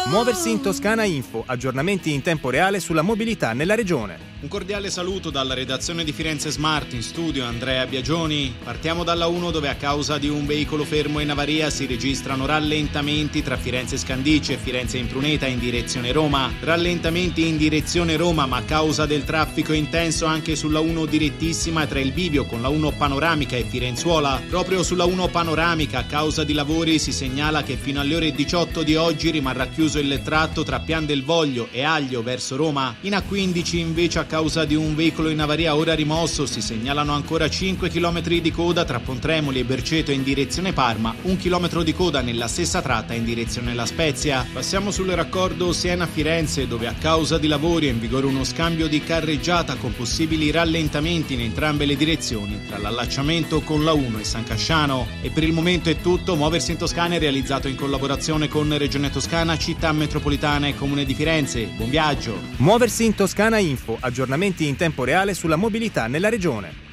Muoversi in Toscana Info, aggiornamenti in tempo reale sulla mobilità nella regione. Un cordiale saluto dalla redazione di Firenze Smart, in studio Andrea Biagioni. Partiamo dalla 1 dove a causa di un veicolo fermo in avaria si registrano rallentamenti tra Firenze Scandicci e Firenze Impruneta in direzione Roma. Rallentamenti in direzione Roma ma a causa del traffico intenso anche sulla 1 direttissima tra il bivio con la 1 panoramica e Firenzuola. Proprio sulla 1 panoramica a causa di lavori si segnala che fino alle ore 18 di oggi rimarrà chiuso il tratto tra Pian del Voglio e Aglio verso Roma. In A15 invece a causa di un veicolo in avaria ora rimosso si segnalano ancora 5 km di coda tra Pontremoli e Berceto in direzione Parma, 1 chilometro di coda nella stessa tratta in direzione La Spezia. Passiamo sul raccordo Siena-Firenze dove a causa di lavori è in vigore uno scambio di carreggiata con possibili rallentamenti in entrambe le direzioni tra l'allacciamento con la 1 e San Casciano. E per il momento è tutto. Muoversi in Toscana è realizzato in collaborazione con Regione Toscana, Città Metropolitana e Comune di Firenze. Buon viaggio! Muoversi in Toscana Info, aggiornamenti in tempo reale sulla mobilità nella regione.